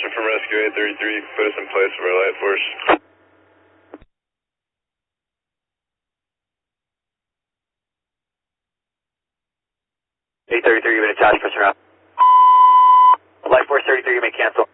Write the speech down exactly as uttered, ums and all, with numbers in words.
question from Rescue eight thirty-three. Put us in place of our light force. eight thirty-three, you've been attached, press around. Light force thirty-three, you may cancel.